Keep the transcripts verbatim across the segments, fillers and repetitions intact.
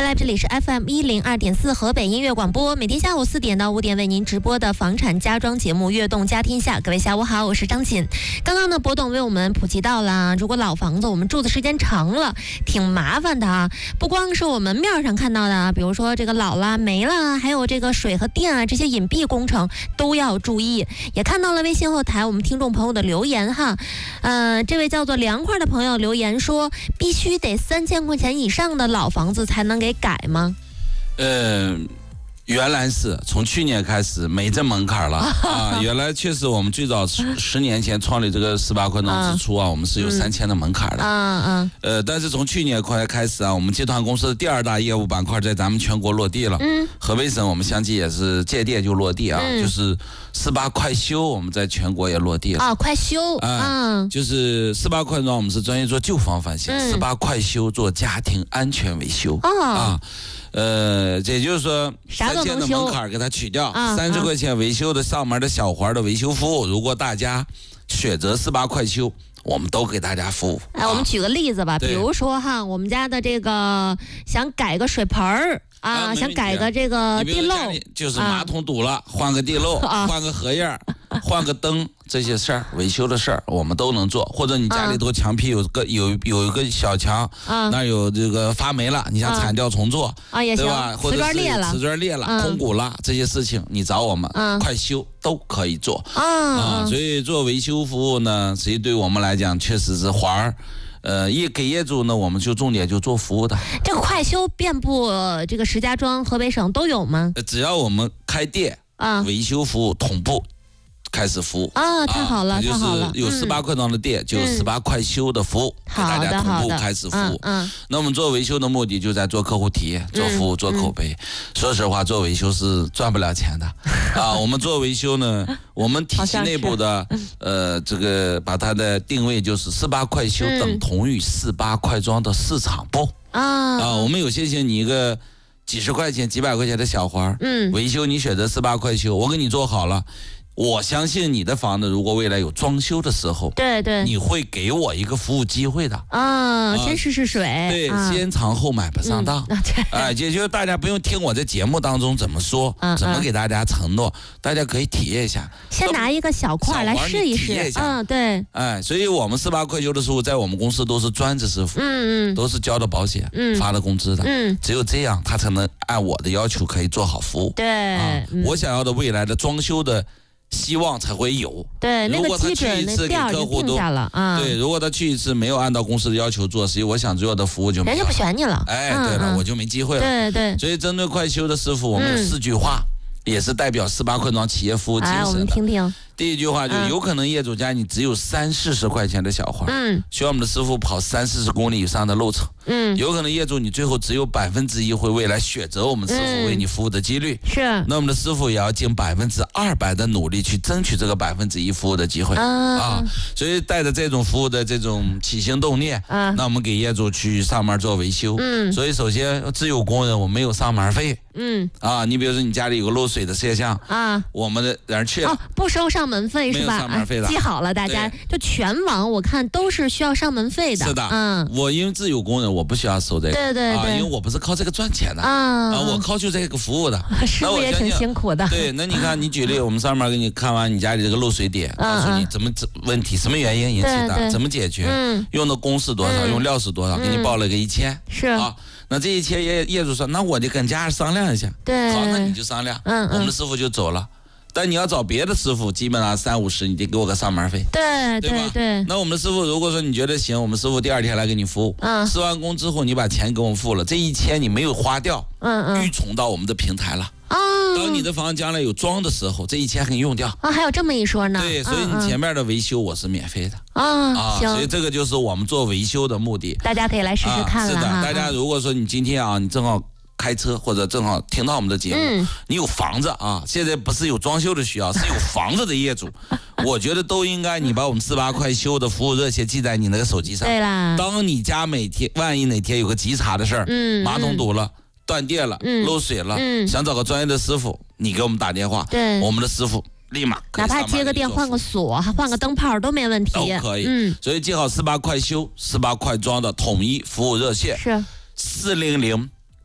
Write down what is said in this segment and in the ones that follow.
来，这里是 F M 一零二点四河北音乐广播，每天下午四点到五点为您直播的房产家装节目《悦动家天下》。各位下午好，我是张锦。刚刚呢，博董为我们普及到了，如果老房子我们住的时间长了，挺麻烦的啊。不光是我们面上看到的啊，比如说这个老了、没了，还有这个水和电啊这些隐蔽工程都要注意。也看到了微信后台我们听众朋友的留言哈，呃，这位叫做凉快的朋友留言说，必须得三千块钱以上的老房子才能给改吗？ 呃，原来是从去年开始没这门槛了啊！原来确实我们最早十十年前创立这个十八块装之初啊，我们是有三千的门槛的。嗯嗯。呃，但是从去年快开始啊，我们集团公司的第二大业务板块在咱们全国落地了。嗯。河北省我们相继也是借店就落地啊，嗯、就是十八快修我们在全国也落地了。 啊，快修。 嗯。就是十八快装我们是专业做旧房翻新，十八快修做家庭安全维修。哦。啊。呃，也就是说，三千的门槛给它取掉，三十块钱维修的上门的小环的维修服务，如果大家选择十八快修，我们都给大家服务。 哎，我们举个例子吧，比如说哈，我们家的这个想改个水盆儿啊，想改个这个地漏， 就是马桶堵了，换个地漏，换个荷叶，换个灯。这些事儿维修的事儿我们都能做，或者你家里头墙皮有个有有一个小墙，啊、那有这个发霉了，你想铲掉重做啊，也行， 对吧？或者是瓷砖裂了、嗯、空鼓了，这些事情你找我们、嗯、快修都可以做啊、啊。所以做维修服务呢，实际对我们来讲确实是环儿。呃，业给业主呢，我们就重点就做服务的。 这个快修遍布、呃、这个石家庄、河北省都有吗？ 只要我们开店啊，维修服务同步。开始服务啊，太好了，太好了！ 有十八块装的店，就有十八快修的服务，给大家同步开始服务。嗯，那我们做维修的目的就在做客户体验、做服务、做口碑。说实话，做维修是赚不了钱的啊。我们做维修呢，我们体系内部的呃，这个把它的定位就是十八快修等同于十八快装的市场部啊啊。我们有些些你一个几十块钱、几百块钱的小环，嗯，维修你选择十八快修，我给你做好了。我相信你的房子如果未来有装修的时候， 对对， 你会给我一个服务机会的啊，先试试水， 对，啊、先尝后买不上当，哎、嗯，也就是大家不用听我在节目当中怎么说，嗯、怎么给大家承诺，嗯、大家可以体验一下， 先拿一个小块来试一试，嗯，对， 哎，所以我们十八快修的师傅在我们公司都是专职师傅，嗯嗯，都是交的保险，嗯，发了工资的，嗯，只有这样他才能按我的要求可以做好服务， 对， 啊，嗯、我想要的未来的装修的。希望才会有。 对，那个基准那调就定下了啊。 对，如果他去一次没有按照公司的要求做，实际我想做的服务就没有人家不选你了。 哎，对了，我就没机会了。 对对。 所以针对快修的师傅，我们有四句话，也是代表十八快装企业服务精神的。 我们听听。 第一句话就是有可能业主家你只有三四十块钱的小花，嗯，需要我们的师傅跑三四十公里以上的路程，嗯，有可能业主你最后只有百分之一会未来选择我们师傅为你服务的几率，是，那我们的师傅也要尽百分之二百的努力去争取这个百分之一服务的机会啊，所以带着这种服务的这种起心动念，啊，那我们给业主去上门做维修，嗯，所以首先自有工人我没有上门费，嗯，啊，你比如说你家里有个漏水的摄像啊，我们的人去了， 哦，不收上门费是吧？ 上门费的， 记好了，大家就全网我看都是需要上门费的。 是的，嗯，我因为自有工人，我不需要收这个， 对对对， 啊，因为我不是靠这个赚钱的啊，啊，我靠就这个服务的， 师傅也挺辛苦的。 对，那你看，你举例，我们上面给你看完你家里这个漏水点，告诉你怎么问题，什么原因引起的，怎么解决，嗯，用的工是多少，用料是多少，给你报了个一千，是啊。那这一千业业主说，那我得跟家人商量一下，对，好，那你就商量，嗯，我们的师傅就走了。但你要找别的师傅，基本上三五十，你得给我个上门费， 对对吧？ 对对。 那我们的师傅如果说你觉得行，我们师傅第二天来给你服务，嗯，施完工之后你把钱给我们付了，这一千你没有花掉，嗯嗯，预存到我们的平台了。啊，当你的房将来有装的时候，这一千给你用掉啊，还有这么一说呢。 对，所以你前面的维修我是免费的啊啊，所以这个就是我们做维修的目的。 大家可以来试试看了。 是的，大家如果说你今天啊，你正好开车或者正好听到我们的节目，嗯，你有房子啊，现在不是有装修的需要，是有房子的业主，我觉得都应该你把我们四八快修的服务热线记在你那个手机上。 对啦， 当你家每天万一哪天有个急茬的事儿，嗯，马桶堵了。断电了，嗯，漏水了，嗯，想找个专业的师傅，你给我们打电话，对，我们的师傅立马哪怕接个电换个锁换个灯泡都没问题， 都可以，嗯，所以记好十八快修十八快装的统一服务热线是四零零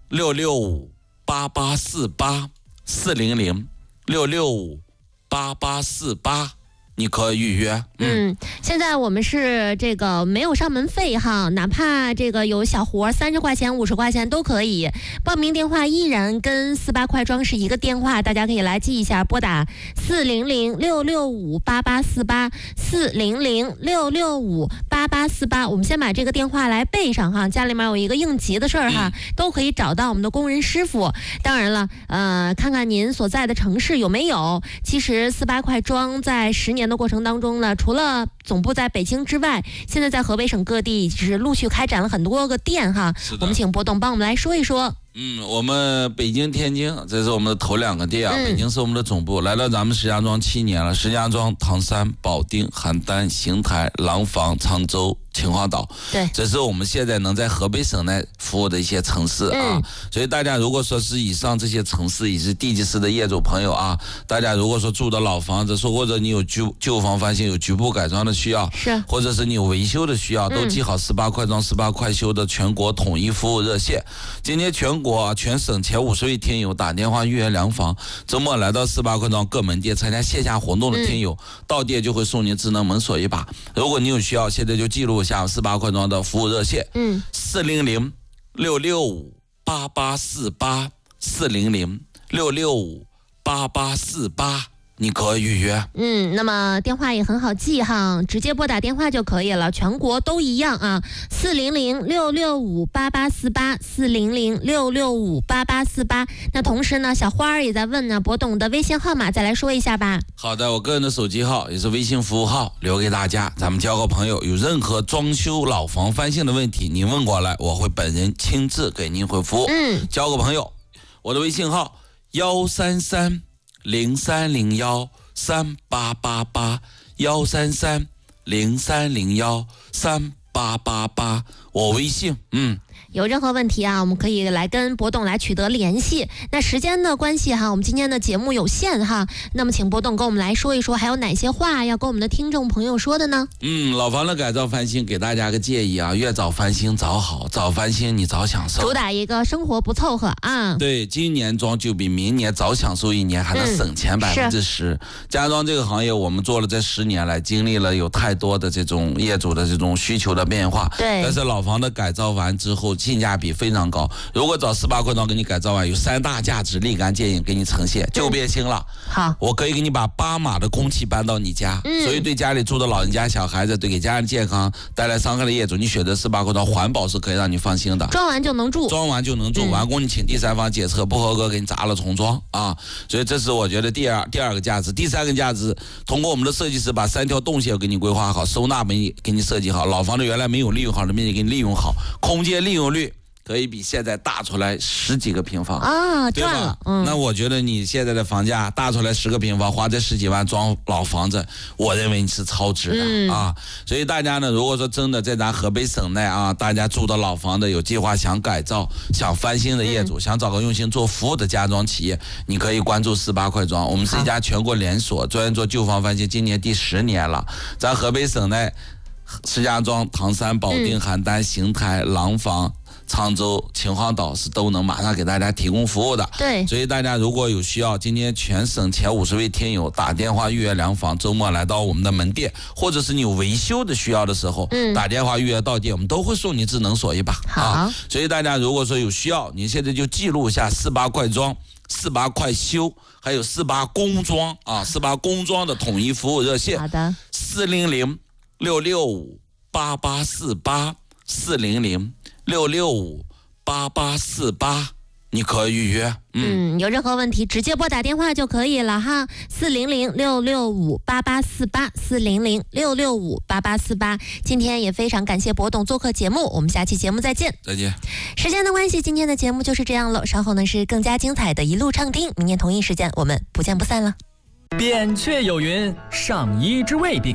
六六五八八四八四零零六六五八八四八。你可以预约。 嗯, 嗯，现在我们是这个没有上门费哈，哪怕这个有小活，三十块钱、五十块钱都可以。报名电话依然跟四八快装是一个电话，大家可以来记一下，拨打四零零六六五八八四八四零零六六五八八四八。我们先把这个电话来背上哈，家里面有一个应急的事儿哈、嗯，都可以找到我们的工人师傅。当然了，呃，看看您所在的城市有没有。其实四八快装在十年的过程当中呢，除了总部在北京之外，现在在河北省各地是陆续开展了很多个店哈。我们请波动帮我们来说一说。 嗯，我们北京、天津，这是我们的头两个店啊。嗯、北京是我们的总部，来到咱们石家庄七年了。石家庄、唐山、保定、邯郸、邢台、廊坊、常州、秦皇岛， 对， 这是我们现在能在河北省内服务的一些城市啊。嗯、所以大家如果说是以上这些城市也是地级市的业主朋友啊，大家如果说住的老房子，说或者你有旧旧房翻新有局部改装的需要， 是， 或者是你有维修的需要，都记好四八快装、四八快修的全国统一服务热线。今天全国、啊、全省前五十位听友打电话预约量房，周末来到四八快装各门店参加线下活动的听友，嗯、到店就会送您智能门锁一把。如果你有需要，现在就记录下四八快装的服务热线，嗯，四零零六六五八八四八四零零六六五八八四八。你可以预约。 嗯，那么电话也很好记哈，直接拨打电话就可以了，全国都一样啊，四零零六六五八八四八四零零六六五八八四八。那同时呢，小花儿也在问呢，博董的微信号码再来说一下吧。 好的，我个人的手机号也是微信服务号，留给大家，咱们交个朋友。有任何装修老房翻新的问题，您问过来，我会本人亲自给您回复。嗯，交个朋友，我的微信号幺三三。零三零幺三八八八幺三三零三零幺三八八八，我微信，嗯。 有任何问题啊，我们可以来跟博董来取得联系。那时间的关系哈，我们今天的节目有限哈，那么请博董跟我们来说一说，还有哪些话要跟我们的听众朋友说的呢？ 嗯，老房的改造翻新，给大家个建议啊，越早翻新早好，早翻新你早享受， 主打一个生活不凑合啊。 对，今年装就比明年早享受一年，还能省钱百分之十。家装这个行业，我们做了这十年来，经历了有太多的这种业主的这种需求的变化。 对， 但是老房的改造完之后，性价比非常高。如果找四八快装给你改造完，有三大价值立竿见影给你呈现，就变心了。 好， 我可以给你把八码的空气搬到你家，嗯、所以对家里住的老人家、小孩子，对给家人健康带来伤害的业主，你选择四八快装，环保是可以让你放心的。 装完就能住， 装完就能住，嗯、完工你请第三方检测不合格，给你砸了重装啊！所以这是我觉得第二第二个价值，第三个价值，通过我们的设计师把三条动线给你规划好，收纳给你给你设计好，老房子原来没有利用好的面积给你利用好，空间利用率可以比现在大出来十几个平方啊，赚了。 嗯，那我觉得你现在的房价大出来十个平方，花这十几万装老房子，我认为你是超值的、嗯、啊。所以大家呢，如果说真的在咱河北省内啊，大家住的老房子有计划想改造、想翻新的业主，嗯、想找个用心做服务的家装企业，你可以关注四八快装。我们是一家全国连锁，专业做旧房翻新，今年第十年了。咱河北省内，石家庄、唐山、保定、邯郸、邢台、廊坊、常州、秦皇岛是都能马上给大家提供服务的。 对， 所以大家如果有需要，今天全省前五十位听友打电话预约量房，周末来到我们的门店，或者是你有维修的需要的时候，嗯、打电话预约到店，我们都会送你智能锁一把。 好， 啊、所以大家如果说有需要，你现在就记录一下四八快装、四八快修，还有四八工装啊，四八工装的统一服务热线。 好的， 四零零六六五八八四八四零零六六五八八四八，你可以预约。 嗯, 嗯，有任何问题直接拨打电话就可以了哈，四零零六六五八八四八四零零六六五八八四八。今天也非常感谢博董做客节目，我们下期节目再见。 再见。 时间的关系，今天的节目就是这样了，稍后呢是更加精彩的一路畅听，明天同一时间我们不见不散了。 扁鹊有云：上医之未病，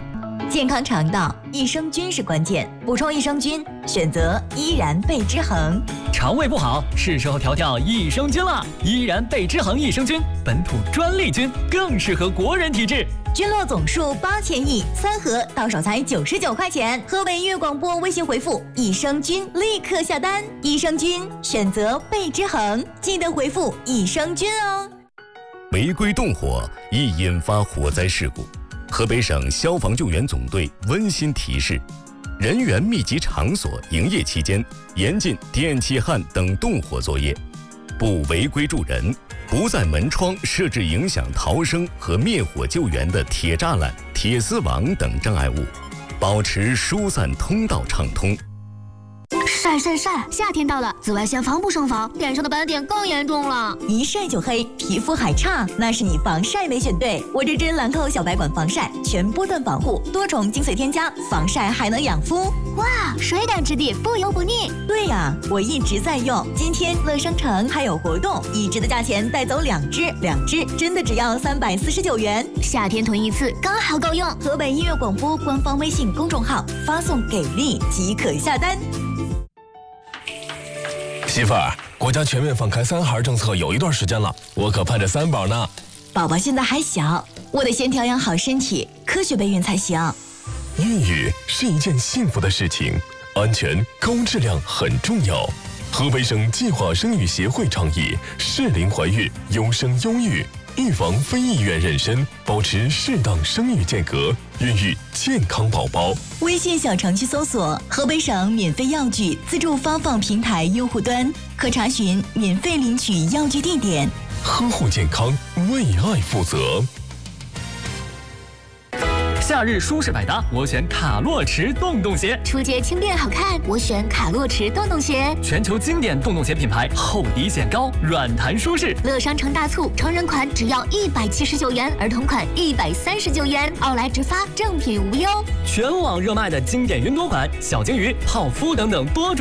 健康肠道，益生菌是关键。补充益生菌，选择依然贝之恒。 肠胃不好，是时候调调益生菌了。依然贝之恒益生菌，本土专利菌，更适合国人体质。 菌落总数八千亿，三盒到手才九十九块钱。河北音乐广播微信回复益生菌，立刻下单。益生菌选择贝之恒，记得回复益生菌哦。 违规动火易引发火灾事故，河北省消防救援总队温馨提示：人员密集场所营业期间，严禁电气焊等动火作业，不违规助人，不在门窗设置影响逃生和灭火救援的铁栅栏、铁丝网等障碍物，保持疏散通道畅通。 晒晒晒！夏天到了，紫外线防不胜防，脸上的斑点更严重了。 一晒就黑，皮肤还差，那是你防晒没选对。我这支兰蔻小白管防晒，全波段防护，多重精髓添加，防晒还能养肤。 哇，水感质地，不油不腻。 对呀，我一直在用。今天乐商城还有活动，一支的价钱带走两支，两支真的只要三百四十九元。 夏天囤一次刚好够用。 河北音乐广播官方微信公众号发送给力即可下单。 媳妇儿，国家全面放开三孩政策有一段时间了，我可盼着三宝呢。 宝宝现在还小，我得先调养好身体，科学备孕才行。 孕育是一件幸福的事情，安全高质量很重要。河北省计划生育协会倡议适龄怀孕，优生优育，预防非意愿妊娠，保持适当生育间隔，孕育健康宝宝。 微信小程序搜索河北省免费药具自助发放平台用户端，可查询免费领取药具地点。 呵护健康，为爱负责。 夏日舒适百搭，我选卡洛驰洞洞鞋。 出街轻便好看，我选卡洛驰洞洞鞋。 全球经典洞洞鞋品牌，厚底显高，软弹舒适。 乐商城大促，成人款只要一百七十九元，儿童款一百三十九元，奥莱直发，正品无忧。 全网热卖的经典云朵款，小鲸鱼、泡芙等等多种。